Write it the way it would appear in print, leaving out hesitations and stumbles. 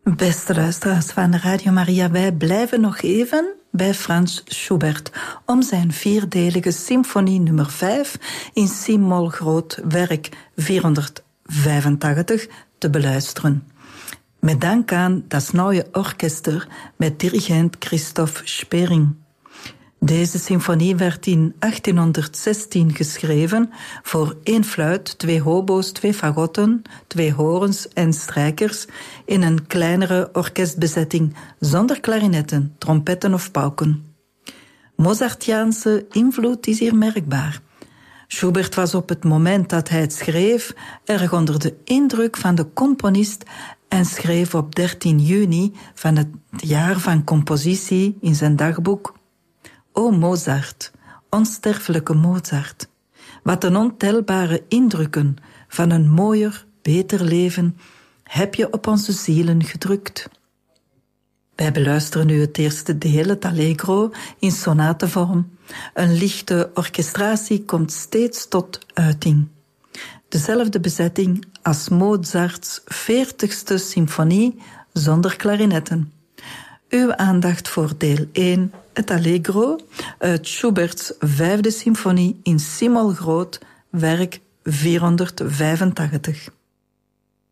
Beste luisteraars van Radio Maria, wij blijven nog even bij Franz Schubert om zijn vierdelige symfonie nummer 5 in C-mol groot werk 485 te beluisteren. Met dank aan Das Neue Orchester met dirigent Christoph Spering. Deze symfonie werd in 1816 geschreven voor 1 fluit, 2 hobo's, 2 fagotten, 2 horens en strijkers in een kleinere orkestbezetting zonder klarinetten, trompetten of pauken. Mozartiaanse invloed is hier merkbaar. Schubert was op het moment dat hij het schreef erg onder de indruk van de componist en schreef op 13 juni van het jaar van compositie in zijn dagboek: O Mozart, onsterfelijke Mozart, wat een ontelbare indrukken van een mooier, beter leven heb je op onze zielen gedrukt. Wij beluisteren nu het eerste deel, het Allegro, in sonatevorm. Een lichte orchestratie komt steeds tot uiting. Dezelfde bezetting als Mozarts 40ste symfonie zonder klarinetten. Uw aandacht voor deel 1, het Allegro, uit Schuberts 5e symfonie in C-mol groot, werk 485.